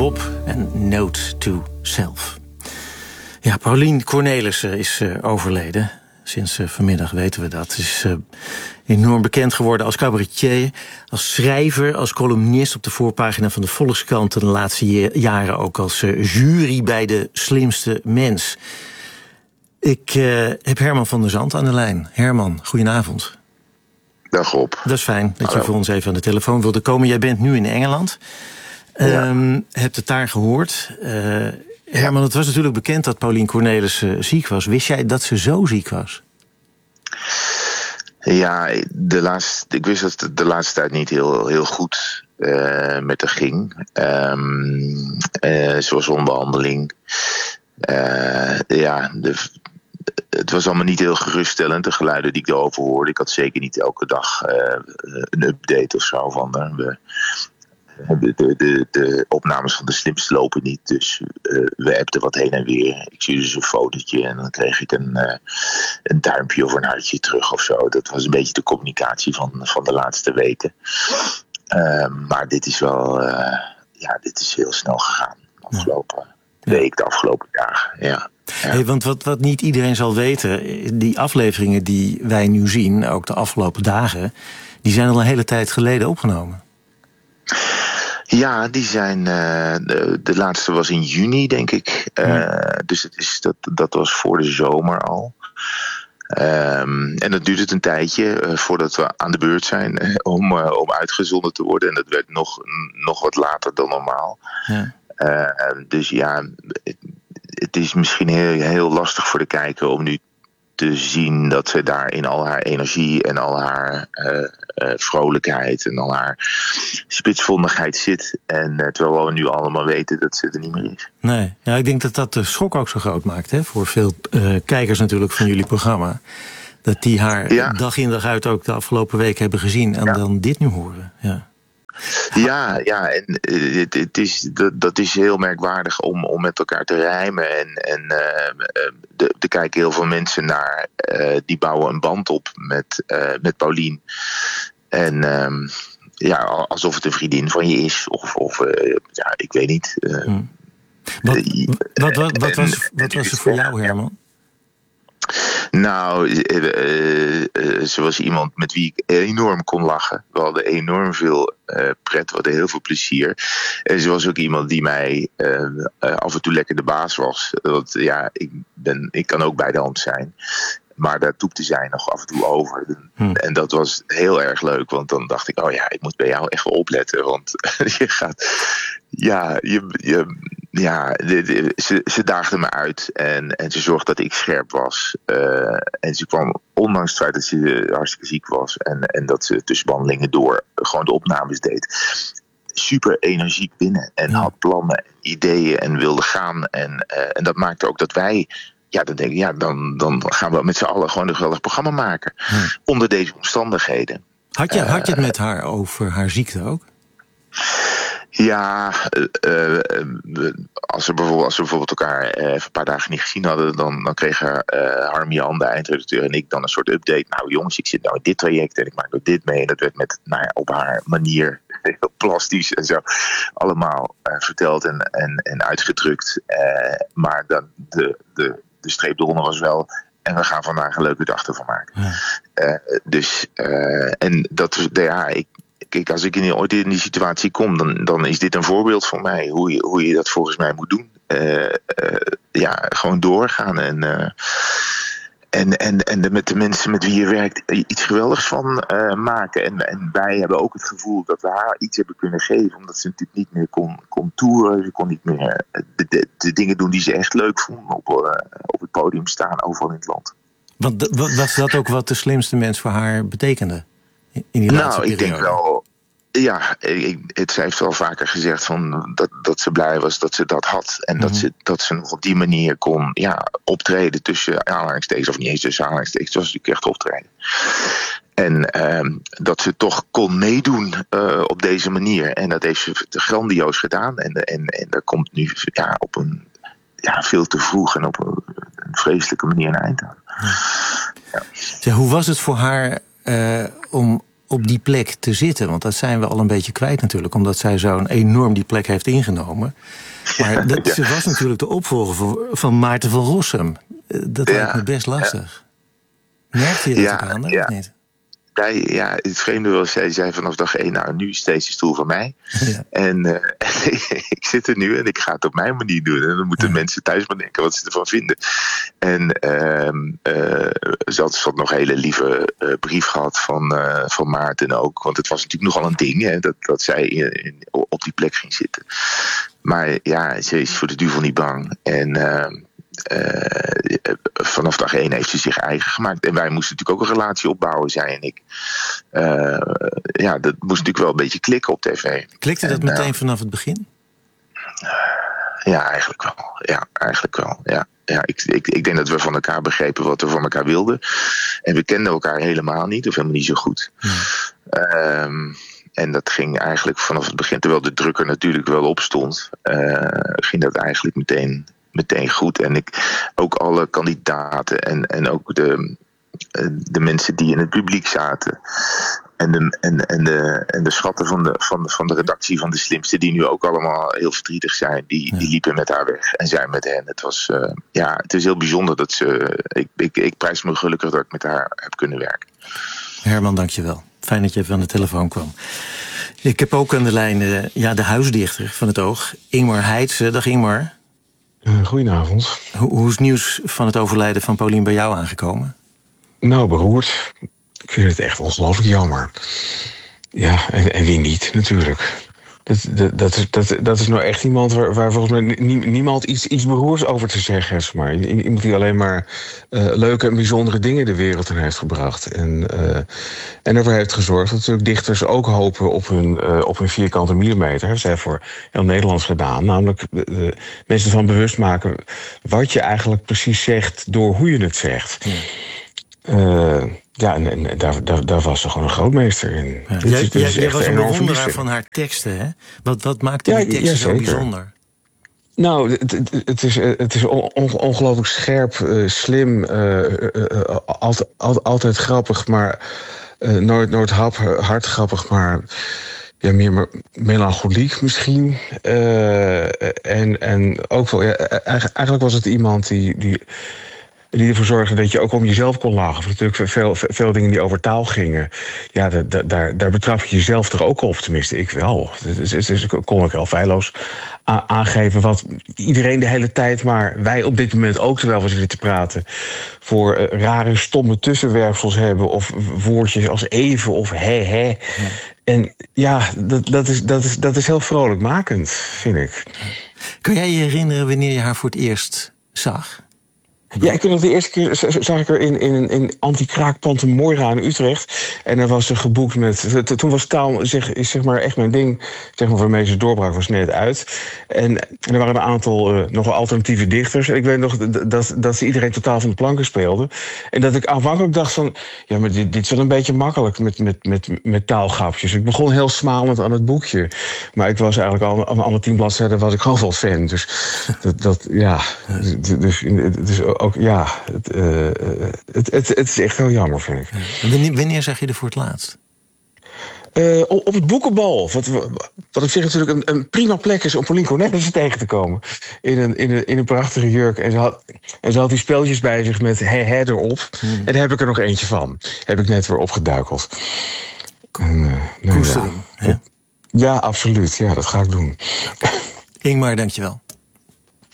Pop en Note to Self. Ja, Paulien Cornelissen is overleden. Sinds vanmiddag weten we dat. Ze is enorm bekend geworden als cabaretier, als schrijver, als columnist op de voorpagina van de Volkskrant en de laatste jaren ook als jury bij De Slimste Mens. Ik heb Herman van der Zand aan de lijn. Herman, goedenavond. Dag Rob. Dat is fijn dat Hallo. je voor ons even aan de telefoon wilde komen. Jij bent nu in Engeland. Hebt het daar gehoord. Herman, het was natuurlijk bekend dat Paulien Cornelissen ziek was. Wist jij dat ze zo ziek was? Ja, ik wist dat het de laatste tijd niet heel goed met haar ging. Ze was onder behandeling. Het was allemaal niet heel geruststellend, de geluiden die ik erover hoorde. Ik had zeker niet elke dag een update of zo van haar. De opnames van De Slimste lopen niet, dus we appten wat heen en weer. Ik stuurde dus een fotootje en dan kreeg ik een duimpje of een hartje terug of zo. Dat was een beetje de communicatie van de laatste weken. Maar dit is wel, dit is heel snel gegaan. De afgelopen dagen, ja. Hey, want wat niet iedereen zal weten, die afleveringen die wij nu zien, ook de afgelopen dagen, die zijn al een hele tijd geleden opgenomen. Ja, die zijn. De laatste was in juni, denk ik. Dus dat was voor de zomer al. En dat duurt het een tijdje voordat we aan de beurt zijn om uitgezonden te worden. En dat werd nog wat later dan normaal. Ja. Dus ja, het is misschien heel lastig voor de kijker om nu te zien dat ze daar in al haar energie en al haar vrolijkheid en al haar spitsvondigheid zit. En terwijl we nu allemaal weten dat ze er niet meer is. Nee, ja, ik denk dat de schok ook zo groot maakt, hè, voor veel kijkers natuurlijk van jullie programma. Dat die haar dag in dag uit ook de afgelopen week hebben gezien en dan dit nu horen. Ja, en dat is heel merkwaardig om met elkaar te rijmen. En er kijken heel veel mensen naar. Die bouwen een band op met Paulien. En alsof het een vriendin van je is. Of ik weet niet. Wat was er voor jou, Herman? Nou, ze was iemand met wie ik enorm kon lachen. We hadden enorm veel pret, we hadden heel veel plezier. En ze was ook iemand die mij af en toe lekker de baas was. Want ik kan ook bij de hand zijn. Maar daar toepte zij nog af en toe over. En dat was heel erg leuk. Want dan dacht ik, ik moet bij jou echt wel opletten. Want je gaat... Ze daagde me uit. En ze zorgde dat ik scherp was. En ze kwam, ondanks het feit dat ze hartstikke ziek was. En dat ze tussen behandelingen door gewoon de opnames deed. Super energiek binnen. En had plannen, ideeën en wilde gaan. En dat maakte ook dat wij... Ja, dan denk ik, dan gaan we met z'n allen gewoon een geweldig programma maken. Onder deze omstandigheden. Had je het met haar over haar ziekte ook? Ja, als we bijvoorbeeld elkaar even een paar dagen niet gezien hadden... dan kregen Harm-Jan, de eindredacteur, en ik dan een soort update. Nou jongens, ik zit nou in dit traject en ik maak nog dit mee. En dat werd op haar manier heel plastisch en zo allemaal verteld en uitgedrukt. Maar dan de streep eronder was wel... En we gaan vandaag een leuke dag ervan maken. Kijk, als ik ooit in die situatie kom, dan is dit een voorbeeld voor mij. Hoe je dat volgens mij moet doen. Gewoon doorgaan. En met de mensen met wie je werkt iets geweldigs van maken. En wij hebben ook het gevoel dat we haar iets hebben kunnen geven. Omdat ze natuurlijk niet meer kon toeren. Ze kon niet meer de dingen doen die ze echt leuk vond. Op het podium staan, overal in het land. Want was dat ook wat De Slimste Mens voor haar betekende? In die laatste periode? Ik denk wel... Ja, zij heeft wel vaker gezegd dat ze blij was dat ze dat had. En dat ze nog op die manier kon optreden tussen aanhalingstekens. Of niet eens tussen aanhalingstekens, het was natuurlijk echt optreden. En dat ze toch kon meedoen op deze manier. En dat heeft ze grandioos gedaan. En dat komt nu op een veel te vroeg en op een vreselijke manier een eind aan. Ja. Hoe was het voor haar om op die plek te zitten? Want dat zijn we al een beetje kwijt natuurlijk, omdat zij zo'n enorm die plek heeft ingenomen. Maar ze was natuurlijk de opvolger van Maarten van Rossum. Dat lijkt me best lastig. Merkte je dat ook aan, of niet? Ja, het vreemde was, zij zei vanaf dag 1, nou, nu is deze stoel van mij. Ja. En ik zit er nu en ik ga het op mijn manier doen. En dan moeten mensen thuis maar denken wat ze ervan vinden. En ze had nog een hele lieve brief gehad van Maarten ook. Want het was natuurlijk nogal een ding, hè, dat zij op die plek ging zitten. Maar ja, ze is voor de duivel niet bang. En vanaf dag 1 heeft ze zich eigen gemaakt. En wij moesten natuurlijk ook een relatie opbouwen, zij en ik. Dat moest natuurlijk wel een beetje klikken op tv. Klikte dat meteen vanaf het begin? Ja, eigenlijk wel. Ja, ik denk dat we van elkaar begrepen wat we van elkaar wilden. En we kenden elkaar helemaal niet, of helemaal niet zo goed. En dat ging eigenlijk vanaf het begin, terwijl de druk er natuurlijk wel op stond, ging dat eigenlijk meteen goed. En ook alle kandidaten en ook de mensen die in het publiek zaten. En de schatten van de redactie van De Slimste, die nu ook allemaal heel verdrietig zijn, die liepen met haar weg en zij met hen. Het was, het is heel bijzonder dat ik prijs me gelukkig dat ik met haar heb kunnen werken. Herman, dankjewel. Fijn dat je even aan de telefoon kwam. Ik heb ook aan de lijn de huisdichter van het Oog, Ingmar Heitse. Dag Ingmar. Goedenavond. Hoe is het nieuws van het overlijden van Paulien bij jou aangekomen? Nou, beroerd. Ik vind het echt ongelooflijk jammer. Ja, en wie niet, natuurlijk. Dat is nou echt iemand waar volgens mij niemand iets beroers over te zeggen heeft. Maar iemand die alleen maar leuke en bijzondere dingen de wereld in heeft gebracht. En ervoor heeft gezorgd dat natuurlijk dichters ook hopen op hun vierkante millimeter. Dat heeft voor heel Nederlands gedaan. Namelijk de mensen van bewust maken wat je eigenlijk precies zegt door hoe je het zegt. En daar was ze gewoon een grootmeester in. Ja. Jij was een bewonderaar van haar teksten, hè? Wat maakte die teksten zo bijzonder? Nou, het is ongelooflijk scherp, slim, altijd grappig, maar nooit hard grappig, maar ja, meer melancholiek misschien. En ook wel, eigenlijk was het iemand die ervoor zorgde dat je ook om jezelf kon lachen. Of natuurlijk veel dingen die over taal gingen. Ja, daar betrap je jezelf er ook op. Tenminste, ik wel. Dus kon ik heel feilloos aangeven wat iedereen de hele tijd, maar wij op dit moment ook, terwijl we zitten te praten, voor rare, stomme tussenwerfels hebben. Of woordjes als even of hè. Ja. En ja, dat is heel vrolijkmakend, vind ik. Kun jij je herinneren wanneer je haar voor het eerst zag? Ja, ik weet nog, de eerste keer zag ik haar in Anti-Kraakpand in Moira in Utrecht. En daar was ze geboekt met. Toen was taal zeg maar echt mijn ding. Zeg maar, waarmee ze doorbraak was net uit. En er waren een aantal nogal alternatieve dichters. En ik weet nog dat ze iedereen totaal van de planken speelden. En dat ik aanvankelijk dacht van, ja, maar dit is wel een beetje makkelijk met taalgrapjes. Ik begon heel smalend aan het boekje. Maar ik was eigenlijk al aan alle 10 bladzijden was ik gewoon wel fan. Dus dus ook, ja, het is echt heel jammer, vind ik. Wanneer zag je er voor het laatst? Op het boekenbal. Wat ik zeg natuurlijk een prima plek is om Paulien Cornelissen tegen te komen. In een prachtige jurk. En ze had die speltjes bij zich met hè erop. En daar heb ik er nog eentje van. Heb ik net weer opgeduikeld. Koestering. Ja, absoluut. Ja, dat ga ik doen. Ingmar, dankjewel.